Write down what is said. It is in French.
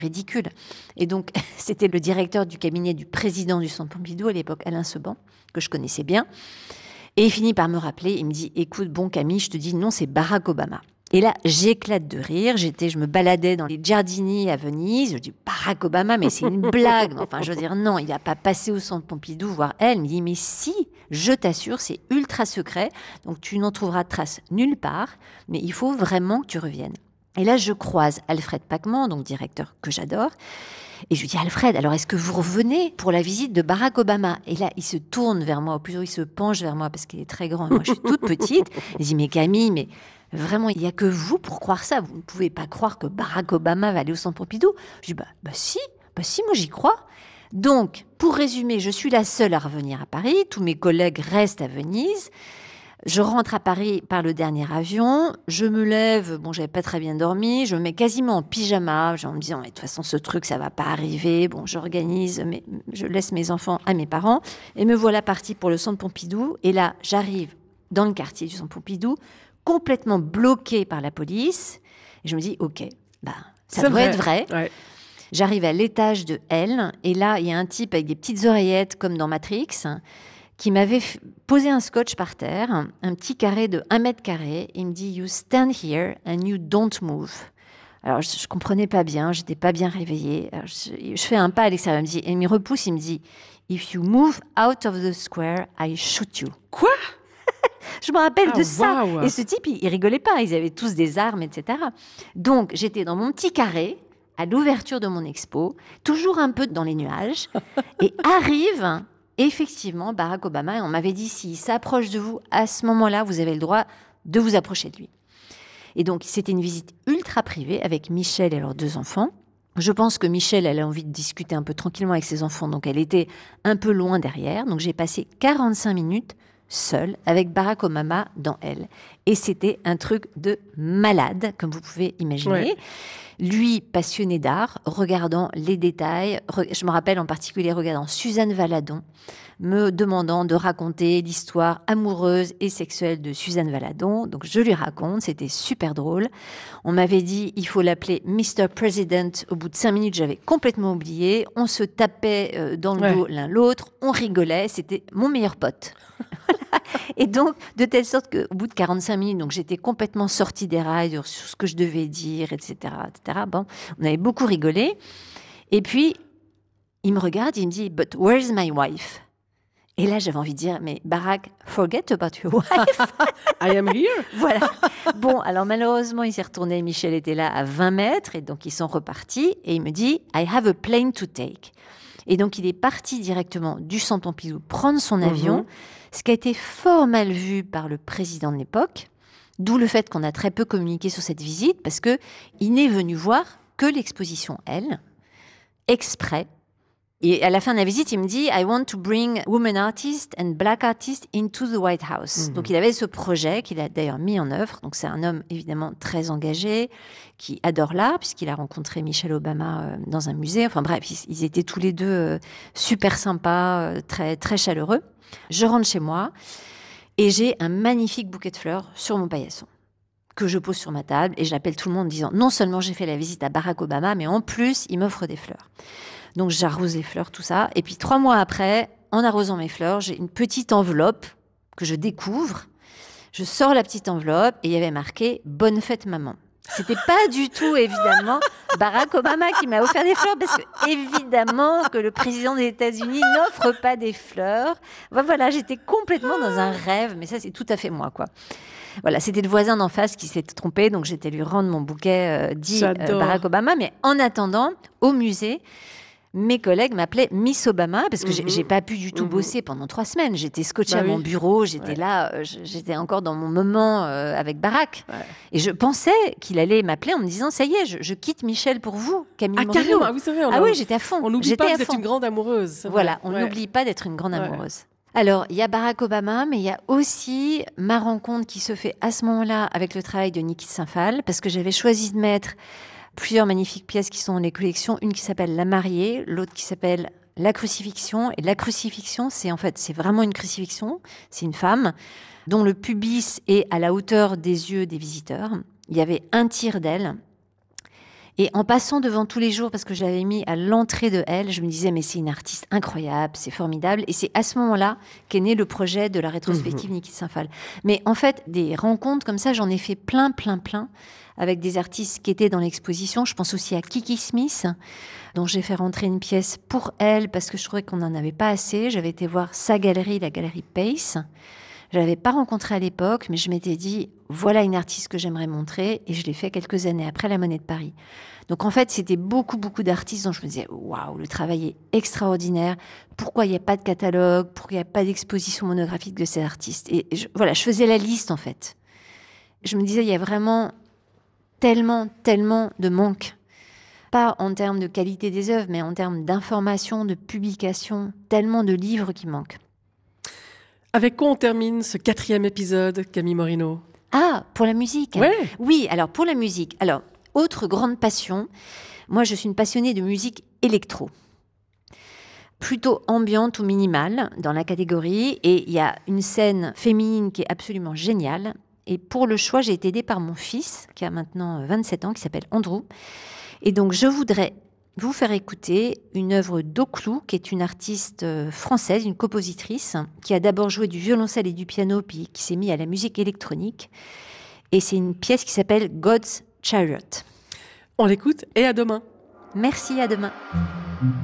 ridicule. Et donc, c'était le directeur du cabinet du président du Centre Pompidou à l'époque, Alain Seban, que je connaissais bien. Et il finit par me rappeler, il me dit « Écoute, bon Camille, je te dis non, c'est Barack Obama ». Et là, j'éclate de rire. Je me baladais dans les Giardini à Venise. Je dis Barack Obama, mais c'est une blague. Enfin, je veux dire, non, il n'a pas passé au Centre Pompidou voir elle. Il me dit, mais si, je t'assure, c'est ultra secret. Donc, tu n'en trouveras de trace nulle part. Mais il faut vraiment que tu reviennes. Et là, je croise Alfred Pacman, donc directeur que j'adore. Et je lui dis, Alfred, alors est-ce que vous revenez pour la visite de Barack Obama? Et là, il se tourne vers moi, ou plutôt il se penche vers moi parce qu'il est très grand. Et moi, je suis toute petite. Il dit, mais Camille, mais vraiment, il n'y a que vous pour croire ça. Vous ne pouvez pas croire que Barack Obama va aller au Centre Pompidou. Je dis, bah si, moi j'y crois. Donc, pour résumer, je suis la seule à revenir à Paris. Tous mes collègues restent à Venise. Je rentre à Paris par le dernier avion, je me lève, bon, j'avais pas très bien dormi, je me mets quasiment en pyjama, en me disant, mais de toute façon, ce truc, ça va pas arriver. Bon, j'organise, mais je laisse mes enfants à mes parents, et me voilà partie pour le Centre Pompidou. Et là, j'arrive dans le quartier du Centre Pompidou, complètement bloquée par la police. Et je me dis, ok, ça doit être vrai. Ouais. J'arrive à l'étage de L, et là, il y a un type avec des petites oreillettes, comme dans Matrix, qui m'avait posé un scotch par terre, un petit carré de 1 mètre carré. Il me dit « You stand here and you don't move ». Alors, je comprenais pas bien, j'étais pas bien réveillée. Alors, je fais un pas à l'extérieur, il me repousse, il me dit « If you move out of the square, I shoot you ». Quoi? Je me rappelle de ça. Wow. Et ce type, il rigolait pas, ils avaient tous des armes, etc. Donc, j'étais dans mon petit carré, à l'ouverture de mon expo, toujours un peu dans les nuages, et arrive... Effectivement, Barack Obama, et on m'avait dit, s'il s'approche de vous, à ce moment-là, vous avez le droit de vous approcher de lui. Et donc, c'était une visite ultra privée avec Michel et leurs 2 enfants. Je pense que Michel, elle a envie de discuter un peu tranquillement avec ses enfants, donc elle était un peu loin derrière. Donc, j'ai passé 45 minutes seule avec Barack Obama dans elle. Et c'était un truc de malade, comme vous pouvez imaginer. Ouais. Lui, passionné d'art, regardant les détails, je me rappelle en particulier regardant Suzanne Valadon, me demandant de raconter l'histoire amoureuse et sexuelle de Suzanne Valadon. Donc je lui raconte, c'était super drôle. On m'avait dit, il faut l'appeler Mr. President. Au bout de 5 minutes, j'avais complètement oublié. On se tapait dans le dos l'un l'autre, on rigolait, c'était mon meilleur pote. Et donc, de telle sorte qu'au bout de 45 minutes, donc j'étais complètement sortie des rails sur ce que je devais dire, etc., etc. Bon, on avait beaucoup rigolé. Et puis, il me regarde, il me dit « But where's my wife ?» Et là, j'avais envie de dire « Mais Barack, forget about your wife. » I am here. Voilà. Bon, alors malheureusement, il s'est retourné. Michel était là à 20 mètres. Et donc, ils sont repartis. Et il me dit « I have a plane to take. » Et donc, il est parti directement du Centre Pompidou prendre son avion, ce qui a été fort mal vu par le président de l'époque, d'où le fait qu'on a très peu communiqué sur cette visite, parce qu'il n'est venu voir que l'exposition, elle, exprès. Et à la fin de la visite, il me dit « I want to bring women artists and black artists into the White House ». Donc, il avait ce projet qu'il a d'ailleurs mis en œuvre. Donc, c'est un homme évidemment très engagé, qui adore l'art, puisqu'il a rencontré Michelle Obama dans un musée. Enfin bref, ils étaient tous les deux super sympas, très, très chaleureux. Je rentre chez moi et j'ai un magnifique bouquet de fleurs sur mon paillasson que je pose sur ma table et j'appelle tout le monde en disant « Non seulement j'ai fait la visite à Barack Obama, mais en plus, il m'offre des fleurs ». Donc, j'arrose les fleurs, tout ça. Et puis, 3 mois après, en arrosant mes fleurs, j'ai une petite enveloppe que je découvre. Je sors la petite enveloppe et il y avait marqué « Bonne fête, maman ». C'était pas du tout, évidemment, Barack Obama qui m'a offert des fleurs, parce que, évidemment, que le président des États-Unis n'offre pas des fleurs. Voilà, j'étais complètement dans un rêve, mais ça, c'est tout à fait moi, quoi. Voilà, c'était le voisin d'en face qui s'était trompé, donc j'étais lui rendre mon bouquet dit Barack Obama. Mais en attendant, au musée, mes collègues m'appelaient Miss Obama parce que j'ai pas pu du tout bosser pendant 3 semaines. J'étais scotchée à mon bureau, j'étais là, j'étais encore dans mon moment avec Barack. Ouais. Et je pensais qu'il allait m'appeler en me disant « Ça y est, je quitte Michel pour vous, Camille Morino. » Carrément, oui, c'est vrai. Oui, j'étais à fond. On n'oublie pas que vous êtes une grande amoureuse. Voilà, on n'oublie pas d'être une grande amoureuse. Alors, il y a Barack Obama, mais il y a aussi ma rencontre qui se fait à ce moment-là avec le travail de Niki Saint-Phal, parce que j'avais choisi de mettre plusieurs magnifiques pièces qui sont dans les collections. Une qui s'appelle La Mariée, l'autre qui s'appelle La Crucifixion. Et la crucifixion, c'est vraiment une crucifixion. C'est une femme dont le pubis est à la hauteur des yeux des visiteurs. Il y avait un tiers d'elle. Et en passant devant tous les jours, parce que je l'avais mis à l'entrée de Elle, je me disais, mais c'est une artiste incroyable, c'est formidable. Et c'est à ce moment-là qu'est né le projet de la rétrospective Niki Saint-Phal. Mais en fait, des rencontres comme ça, j'en ai fait plein, avec des artistes qui étaient dans l'exposition. Je pense aussi à Kiki Smith, dont j'ai fait rentrer une pièce pour elle, parce que je trouvais qu'on n'en avait pas assez. J'avais été voir sa galerie, la galerie Pace. Je ne l'avais pas rencontrée à l'époque, mais je m'étais dit, voilà une artiste que j'aimerais montrer. Et je l'ai fait quelques années après la Monnaie de Paris. Donc en fait, c'était beaucoup d'artistes dont je me disais, waouh, le travail est extraordinaire. Pourquoi il n'y a pas de catalogue? Pourquoi il n'y a pas d'exposition monographique de ces artistes? Et je faisais la liste en fait. Je me disais, il y a vraiment tellement de manque. Pas en termes de qualité des œuvres, mais en termes d'information, de publication. Tellement de livres qui manquent. Avec quoi on termine ce 4e épisode, Camille Morino? Ah, pour la musique. Ouais. Oui, alors pour la musique. Alors, autre grande passion. Moi, je suis une passionnée de musique électro. Plutôt ambiante ou minimale dans la catégorie. Et il y a une scène féminine qui est absolument géniale. Et pour le choix, j'ai été aidée par mon fils, qui a maintenant 27 ans, qui s'appelle Andrew. Et donc, je voudrais vous faire écouter une œuvre d'Oclou, qui est une artiste française, une compositrice, qui a d'abord joué du violoncelle et du piano, puis qui s'est mise à la musique électronique. Et c'est une pièce qui s'appelle God's Chariot. On l'écoute et à demain. Merci, à demain.